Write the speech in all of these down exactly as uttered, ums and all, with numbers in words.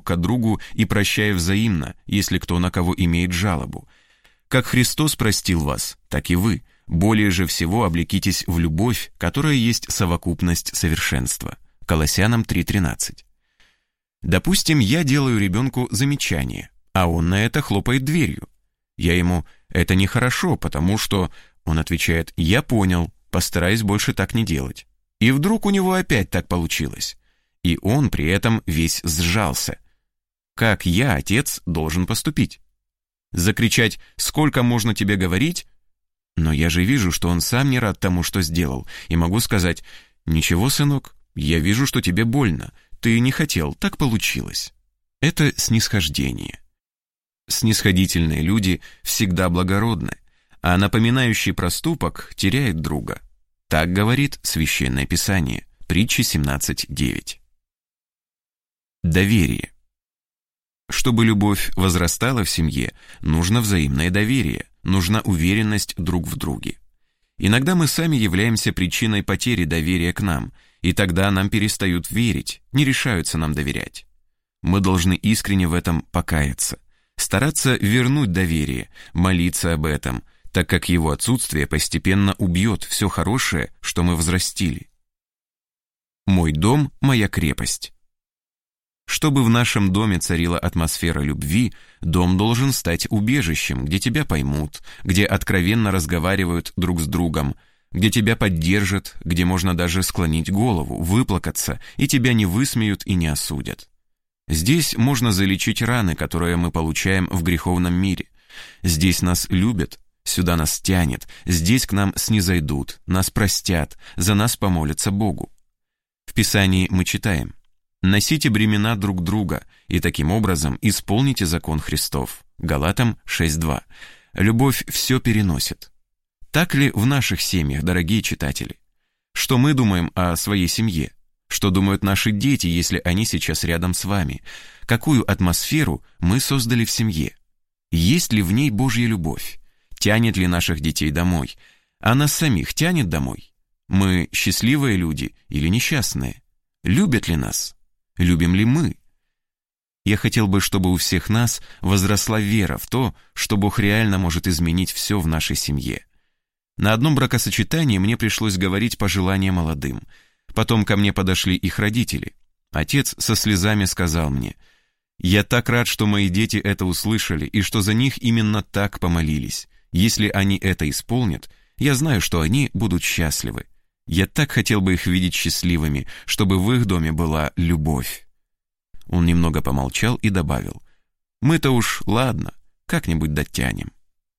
к другу и прощая взаимно, если кто на кого имеет жалобу. Как Христос простил вас, так и вы. Более же всего облекитесь в любовь, которая есть совокупность совершенства. Колоссянам три тринадцать. Допустим, я делаю ребенку замечание, а он на это хлопает дверью. Я ему: «Это нехорошо, потому что...» Он отвечает: «Я понял, постараюсь больше так не делать». И вдруг у него опять так получилось. И он при этом весь сжался. Как я, отец, должен поступить? Закричать: «Сколько можно тебе говорить?» Но я же вижу, что он сам не рад тому, что сделал, и могу сказать: «Ничего, сынок, я вижу, что тебе больно. Ты не хотел, так получилось». Это снисхождение. Снисходительные люди всегда благородны, а напоминающий проступок теряет друга. Так говорит Священное Писание, Притчи семнадцать девять. Доверие. Чтобы любовь возрастала в семье, нужно взаимное доверие, нужна уверенность друг в друге. Иногда мы сами являемся причиной потери доверия к нам, и тогда нам перестают верить, не решаются нам доверять. Мы должны искренне в этом покаяться, стараться вернуть доверие, молиться об этом, так как его отсутствие постепенно убьет все хорошее, что мы взрастили. Мой дом – моя крепость. Чтобы в нашем доме царила атмосфера любви, дом должен стать убежищем, где тебя поймут, где откровенно разговаривают друг с другом, где тебя поддержат, где можно даже склонить голову, выплакаться, и тебя не высмеют и не осудят. Здесь можно залечить раны, которые мы получаем в греховном мире. Здесь нас любят, сюда нас тянет, здесь к нам снизойдут, нас простят, за нас помолятся Богу. В Писании мы читаем: «Носите бремена друг друга, и таким образом исполните закон Христов». Галатам шесть два. Любовь все переносит. Так ли в наших семьях, дорогие читатели? Что мы думаем о своей семье? Что думают наши дети, если они сейчас рядом с вами? Какую атмосферу мы создали в семье? Есть ли в ней Божья любовь? Тянет ли наших детей домой? А нас самих тянет домой? Мы счастливые люди или несчастные? Любят ли нас? Любим ли мы? Я хотел бы, чтобы у всех нас возросла вера в то, что Бог реально может изменить все в нашей семье. На одном бракосочетании мне пришлось говорить пожелания молодым. Потом ко мне подошли их родители. Отец со слезами сказал мне: «Я так рад, что мои дети это услышали и что за них именно так помолились. Если они это исполнят, я знаю, что они будут счастливы. Я так хотел бы их видеть счастливыми, чтобы в их доме была любовь». Он немного помолчал и добавил: «Мы-то уж, ладно, как-нибудь дотянем».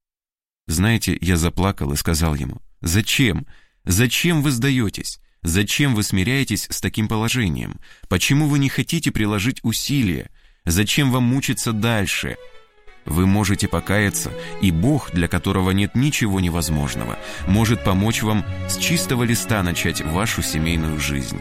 Знаете, я заплакал и сказал ему: «Зачем? Зачем вы сдаетесь? Зачем вы смиряетесь с таким положением? Почему вы не хотите приложить усилия? Зачем вам мучиться дальше? Вы можете покаяться, и Бог, для которого нет ничего невозможного, может помочь вам с чистого листа начать вашу семейную жизнь».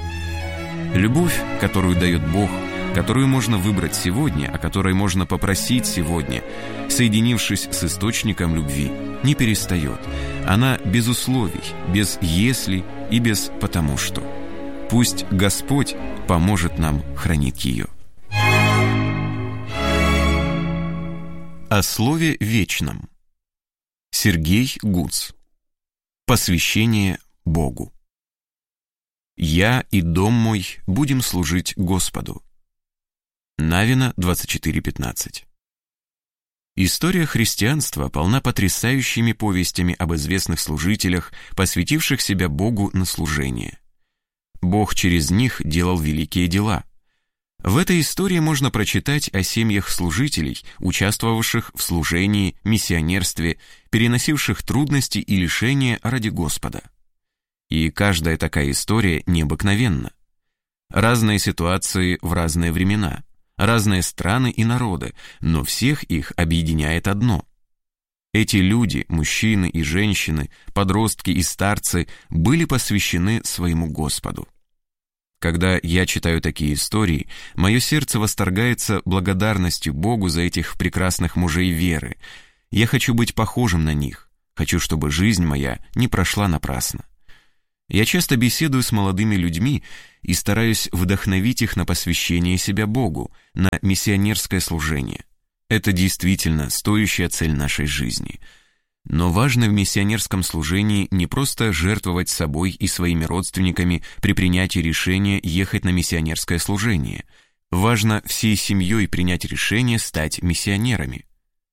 Любовь, которую дает Бог, которую можно выбрать сегодня, о которой можно попросить сегодня, соединившись с источником любви, не перестает. Она без условий, без «если» и без «потому что». Пусть Господь поможет нам хранить ее. О слове вечном. Сергей Гуц. Посвящение Богу. «Я и дом мой будем служить Господу». Навина двадцать четыре пятнадцать. История христианства полна потрясающими повестями об известных служителях, посвятивших себя Богу на служение. Бог через них делал великие дела. В этой истории можно прочитать о семьях служителей, участвовавших в служении, миссионерстве, переносивших трудности и лишения ради Господа. И каждая такая история необыкновенна. Разные ситуации в разные времена, разные страны и народы, но всех их объединяет одно. Эти люди, мужчины и женщины, подростки и старцы, были посвящены своему Господу. Когда я читаю такие истории, мое сердце восторгается благодарностью Богу за этих прекрасных мужей веры. Я хочу быть похожим на них, хочу, чтобы жизнь моя не прошла напрасно. Я часто беседую с молодыми людьми и стараюсь вдохновить их на посвящение себя Богу, на миссионерское служение. Это действительно стоящая цель нашей жизни. Но важно в миссионерском служении не просто жертвовать собой и своими родственниками при принятии решения ехать на миссионерское служение. Важно всей семьей принять решение стать миссионерами.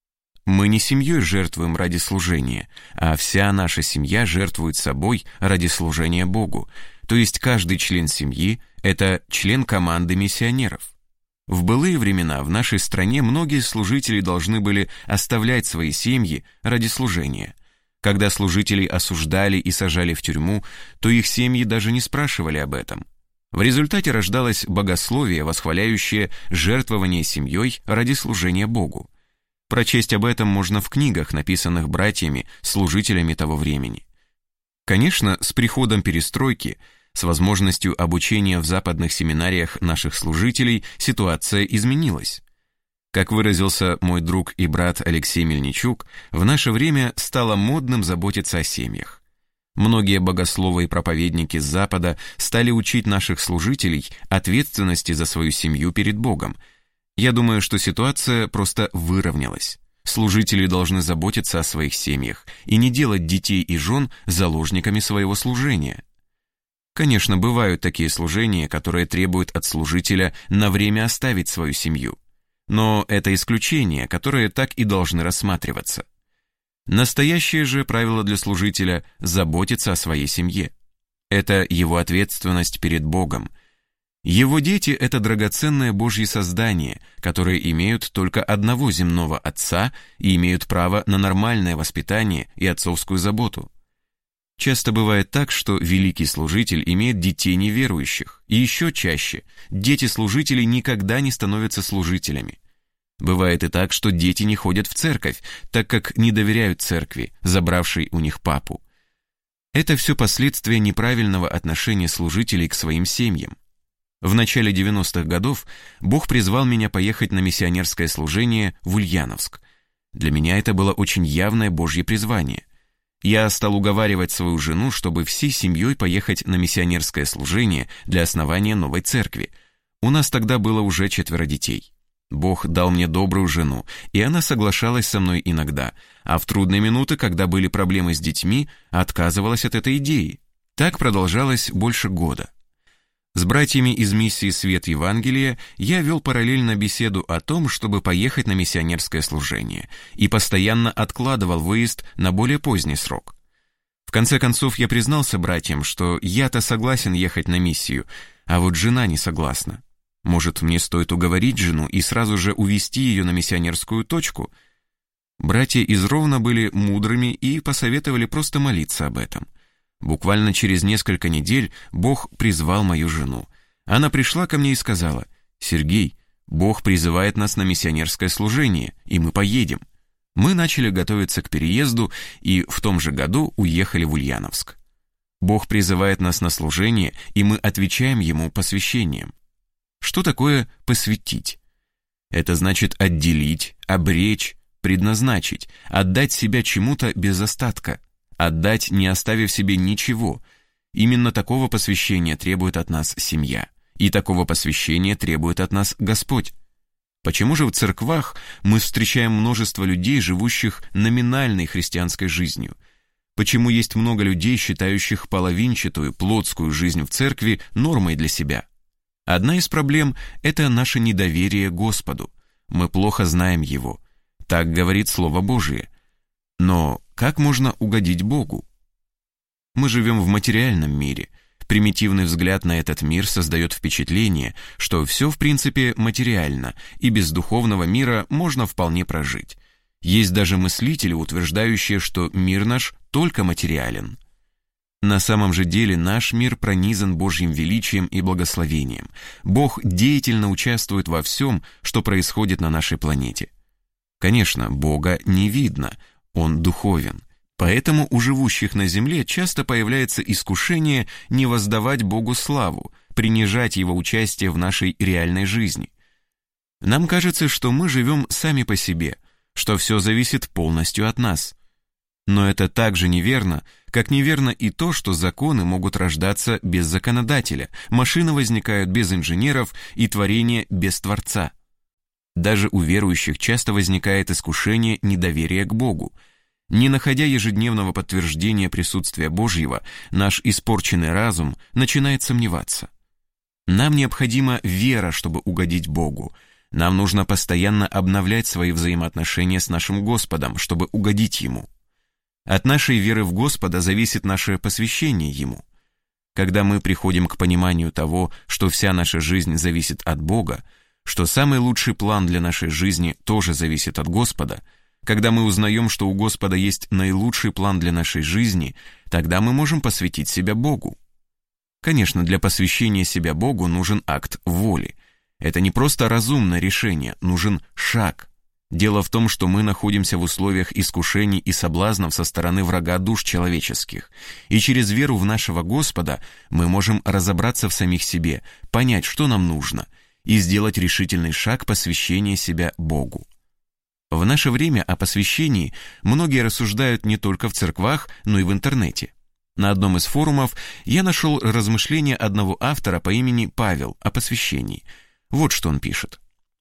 Мы не семьей жертвуем ради служения, а вся наша семья жертвует собой ради служения Богу. То есть каждый член семьи – это член команды миссионеров. В былые времена в нашей стране многие служители должны были оставлять свои семьи ради служения. Когда служителей осуждали и сажали в тюрьму, то их семьи даже не спрашивали об этом. В результате рождалось богословие, восхваляющее жертвование семьей ради служения Богу. Прочесть об этом можно в книгах, написанных братьями, служителями того времени. Конечно, с приходом перестройки, с возможностью обучения в западных семинариях наших служителей, ситуация изменилась. Как выразился мой друг и брат Алексей Мельничук, в наше время стало модным заботиться о семьях. Многие богословы и проповедники с Запада стали учить наших служителей ответственности за свою семью перед Богом. Я думаю, что ситуация просто выровнялась. Служители должны заботиться о своих семьях и не делать детей и жен заложниками своего служения. Конечно, бывают такие служения, которые требуют от служителя на время оставить свою семью. Но это исключения, которые так и должны рассматриваться. Настоящее же правило для служителя – заботиться о своей семье. Это его ответственность перед Богом. Его дети – это драгоценное Божье создание, которые имеют только одного земного отца и имеют право на нормальное воспитание и отцовскую заботу. Часто бывает так, что великий служитель имеет детей неверующих, и еще чаще дети служителей никогда не становятся служителями. Бывает и так, что дети не ходят в церковь, так как не доверяют церкви, забравшей у них папу. Это все последствия неправильного отношения служителей к своим семьям. В начале девяностых годов Бог призвал меня поехать на миссионерское служение в Ульяновск. Для меня это было очень явное Божье призвание. Я стал уговаривать свою жену, чтобы всей семьей поехать на миссионерское служение для основания новой церкви. У нас тогда было уже четверо детей. Бог дал мне добрую жену, и она соглашалась со мной иногда, а в трудные минуты, когда были проблемы с детьми, отказывалась от этой идеи. Так продолжалось больше года. С братьями из миссии «Свет Евангелия» я вел параллельно беседу о том, чтобы поехать на миссионерское служение, и постоянно откладывал выезд на более поздний срок. В конце концов, я признался братьям, что я-то согласен ехать на миссию, а вот жена не согласна. Может, мне стоит уговорить жену и сразу же увести ее на миссионерскую точку? Братья из Ровно были мудрыми и посоветовали просто молиться об этом. Буквально через несколько недель Бог призвал мою жену. Она пришла ко мне и сказала: «Сергей, Бог призывает нас на миссионерское служение, и мы поедем». Мы начали готовиться к переезду и в том же году уехали в Ульяновск. Бог призывает нас на служение, и мы отвечаем Ему посвящением. Что такое посвятить? Это значит отделить, обречь, предназначить, отдать себя чему-то без остатка. Отдать, не оставив себе ничего. Именно такого посвящения требует от нас семья. И такого посвящения требует от нас Господь. Почему же в церквах мы встречаем множество людей, живущих номинальной христианской жизнью? Почему есть много людей, считающих половинчатую, плотскую жизнь в церкви нормой для себя? Одна из проблем – это наше недоверие Господу. Мы плохо знаем Его. Так говорит Слово Божие. Но как можно угодить Богу? Мы живем в материальном мире. Примитивный взгляд на этот мир создает впечатление, что все в принципе материально, и без духовного мира можно вполне прожить. Есть даже мыслители, утверждающие, что мир наш только материален. На самом же деле наш мир пронизан Божьим величием и благословением. Бог деятельно участвует во всем, что происходит на нашей планете. Конечно, Бога не видно, Он духовен. Поэтому у живущих на земле часто появляется искушение не воздавать Богу славу, принижать Его участие в нашей реальной жизни. Нам кажется, что мы живем сами по себе, что все зависит полностью от нас. Но это также неверно, как неверно и то, что законы могут рождаться без законодателя, машины возникают без инженеров и творение без Творца. Даже у верующих часто возникает искушение недоверия к Богу. Не находя ежедневного подтверждения присутствия Божьего, наш испорченный разум начинает сомневаться. Нам необходима вера, чтобы угодить Богу. Нам нужно постоянно обновлять свои взаимоотношения с нашим Господом, чтобы угодить Ему. От нашей веры в Господа зависит наше посвящение Ему. Когда мы приходим к пониманию того, что вся наша жизнь зависит от Бога, что самый лучший план для нашей жизни тоже зависит от Господа, когда мы узнаем, что у Господа есть наилучший план для нашей жизни, тогда мы можем посвятить себя Богу. Конечно, для посвящения себя Богу нужен акт воли. Это не просто разумное решение, нужен шаг. Дело в том, что мы находимся в условиях искушений и соблазнов со стороны врага душ человеческих, и через веру в нашего Господа мы можем разобраться в самих себе, понять, что нам нужно, и сделать решительный шаг посвящения себя Богу. В наше время о посвящении многие рассуждают не только в церквах, но и в интернете. На одном из форумов я нашел размышления одного автора по имени Павел о посвящении. Вот что он пишет.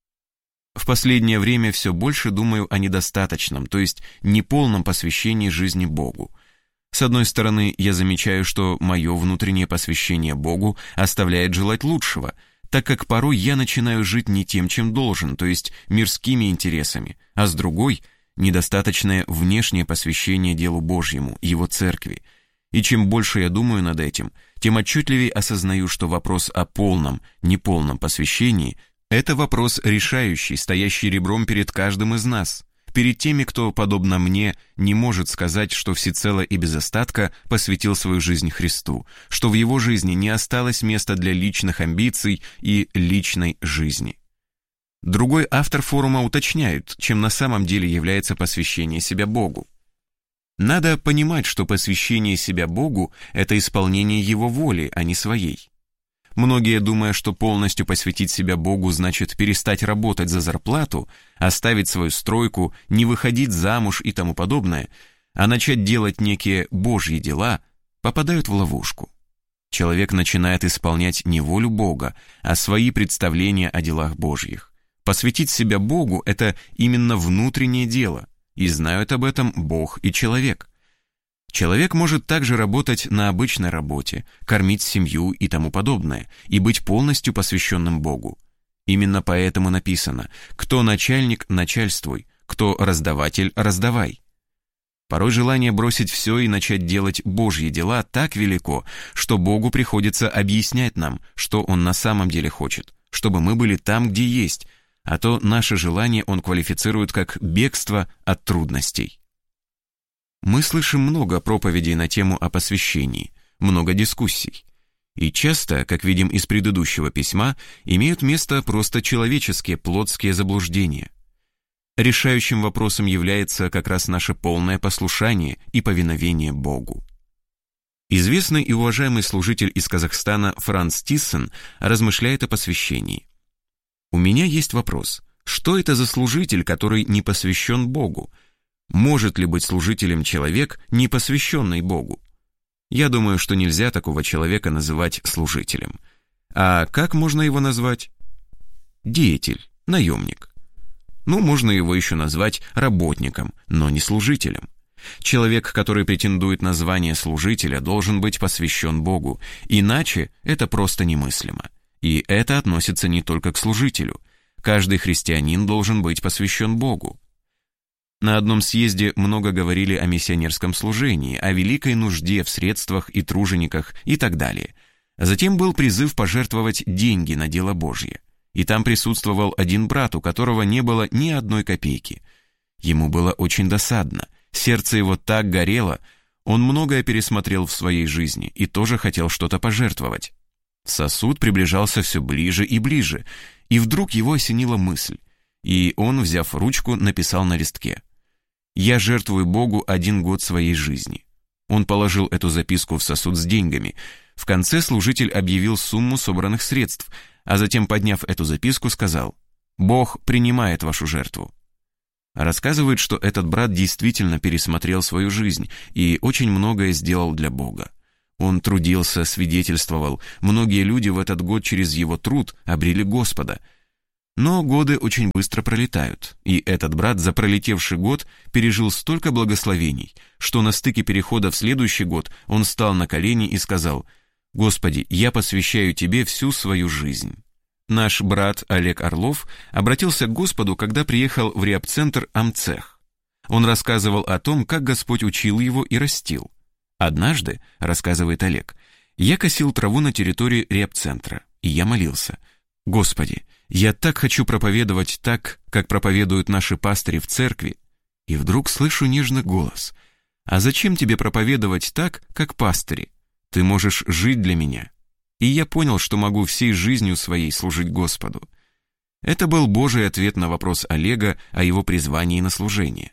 В последнее время все больше думаю о недостаточном, то есть неполном посвящении жизни Богу. С одной стороны, я замечаю, что мое внутреннее посвящение Богу оставляет желать лучшего, так как порой я начинаю жить не тем, чем должен, то есть мирскими интересами, а с другой – недостаточное внешнее посвящение делу Божьему, Его церкви. И чем больше я думаю над этим, тем отчетливее осознаю, что вопрос о полном, неполном посвящении – это вопрос решающий, стоящий ребром перед каждым из нас, перед теми, кто, подобно мне, не может сказать, что всецело и без остатка посвятил свою жизнь Христу, что в его жизни не осталось места для личных амбиций и личной жизни. Другой автор форума уточняет, чем на самом деле является посвящение себя Богу. Надо понимать, что посвящение себя Богу – это исполнение Его воли, а не своей. Многие, думая, что полностью посвятить себя Богу значит перестать работать за зарплату, оставить свою стройку, не выходить замуж и тому подобное, а начать делать некие Божьи дела, попадают в ловушку. Человек начинает исполнять не волю Бога, а свои представления о делах Божьих. Посвятить себя Богу – это именно внутреннее дело, и знают об этом Бог и человек. Человек может также работать на обычной работе, кормить семью и тому подобное, и быть полностью посвященным Богу. Именно поэтому написано: «Кто начальник, начальствуй, кто раздаватель, раздавай». Порой желание бросить все и начать делать Божьи дела так велико, что Богу приходится объяснять нам, что Он на самом деле хочет, чтобы мы были там, где есть, а то наше желание Он квалифицирует как бегство от трудностей. Мы слышим много проповедей на тему о посвящении, много дискуссий. И часто, как видим из предыдущего письма, имеют место просто человеческие, плотские заблуждения. Решающим вопросом является как раз наше полное послушание и повиновение Богу. Известный и уважаемый служитель из Казахстана Франц Тиссен размышляет о посвящении. «У меня есть вопрос. Что это за служитель, который не посвящен Богу? Может ли быть служителем человек, не посвященный Богу? Я думаю, что нельзя такого человека называть служителем. А как можно его назвать? Деятель, наемник. Ну, можно его еще назвать работником, но не служителем. Человек, который претендует на звание служителя, должен быть посвящен Богу, иначе это просто немыслимо. И это относится не только к служителю. Каждый христианин должен быть посвящен Богу. На одном съезде много говорили о миссионерском служении, о великой нужде в средствах и тружениках и так далее. Затем был призыв пожертвовать деньги на дело Божье. И там присутствовал один брат, у которого не было ни одной копейки. Ему было очень досадно, сердце его так горело, он многое пересмотрел в своей жизни и тоже хотел что-то пожертвовать. Сосуд приближался все ближе и ближе, и вдруг его осенила мысль, и он, взяв ручку, написал на листке: «Я жертвую Богу один год своей жизни». Он положил эту записку в сосуд с деньгами. В конце служитель объявил сумму собранных средств, а затем, подняв эту записку, сказал: «Бог принимает вашу жертву». Рассказывает, что этот брат действительно пересмотрел свою жизнь и очень многое сделал для Бога. Он трудился, свидетельствовал, многие люди в этот год через его труд обрели Господа. Но годы очень быстро пролетают, и этот брат за пролетевший год пережил столько благословений, что на стыке перехода в следующий год он встал на колени и сказал: «Господи, я посвящаю Тебе всю свою жизнь». Наш брат Олег Орлов обратился к Господу, когда приехал в репцентр Амцех. Он рассказывал о том, как Господь учил его и растил. «Однажды, — рассказывает Олег, — я косил траву на территории репцентра, и я молился: Господи, я так хочу проповедовать так, как проповедуют наши пастыри в церкви. И вдруг слышу нежный голос: а зачем тебе проповедовать так, как пастыри? Ты можешь жить для меня. И я понял, что могу всей жизнью своей служить Господу. Это был Божий ответ на вопрос Олега о его призвании на служение.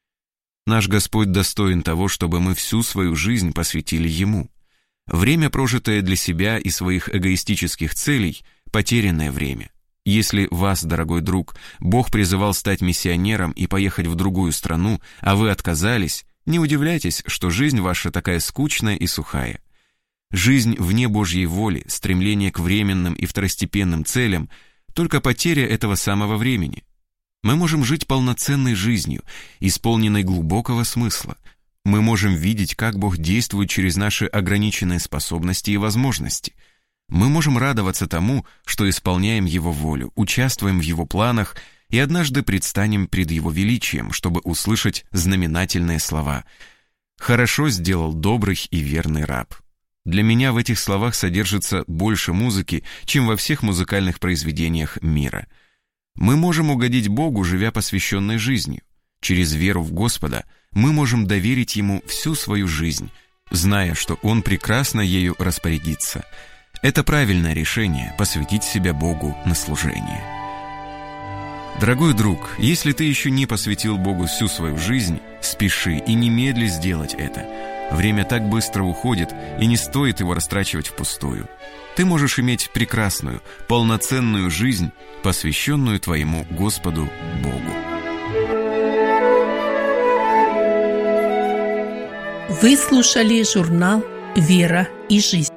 Наш Господь достоин того, чтобы мы всю свою жизнь посвятили Ему. Время, прожитое для себя и своих эгоистических целей, потерянное время. Если вас, дорогой друг, Бог призывал стать миссионером и поехать в другую страну, а вы отказались, не удивляйтесь, что жизнь ваша такая скучная и сухая. Жизнь вне Божьей воли, стремление к временным и второстепенным целям — только потеря этого самого времени. Мы можем жить полноценной жизнью, исполненной глубокого смысла. Мы можем видеть, как Бог действует через наши ограниченные способности и возможности. Мы можем радоваться тому, что исполняем Его волю, участвуем в Его планах и однажды предстанем пред Его величием, чтобы услышать знаменательные слова: «Хорошо сделал добрый и верный раб». Для меня в этих словах содержится больше музыки, чем во всех музыкальных произведениях мира. Мы можем угодить Богу, живя посвященной жизнью. Через веру в Господа мы можем доверить Ему всю свою жизнь, зная, что Он прекрасно ею распорядится. Это правильное решение — посвятить себя Богу на служение. Дорогой друг, если ты еще не посвятил Богу всю свою жизнь, спеши и немедли сделать это. Время так быстро уходит, и не стоит его растрачивать впустую. Ты можешь иметь прекрасную, полноценную жизнь, посвященную твоему Господу Богу. Вы слушали журнал «Вера и жизнь».